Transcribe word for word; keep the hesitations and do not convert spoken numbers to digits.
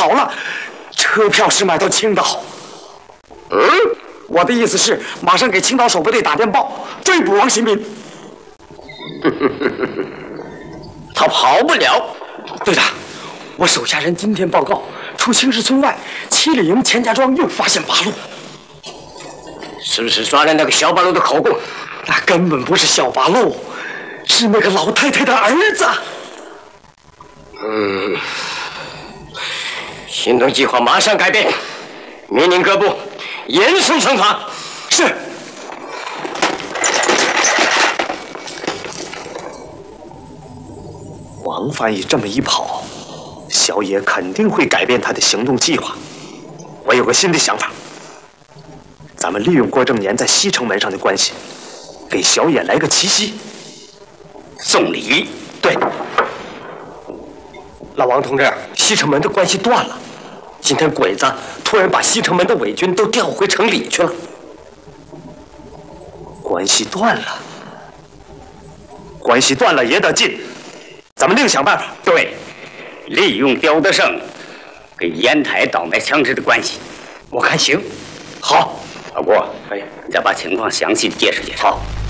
跑了，车票是买到青岛。 嗯， 我的意思是，马上给青岛守备队打电报，追捕王新民。 他跑不了。 队长，我手下人今天报告，出青石村外七里营钱家庄又发现八路。 是不是抓了那个小八路的口供？ 那根本不是小八路，是那个老太太的儿子。 嗯，行动计划马上改变，命令各部严肃惩罚。 是。王翻译这么一跑，小野肯定会改变他的行动计划。我有个新的想法，咱们利用郭正年在西城门上的关系，给小野来个奇袭。 送礼？ 对。老王同志，西城门的关系断了。今天鬼子突然把西城门的伪军都调回城里去了，关系断了。关系断了也得进，咱们另想办法。 对，利用刁德胜跟烟台倒卖枪支的关系， 我看行。好， 老郭，哎，你再把情况详细的介绍介绍。 好。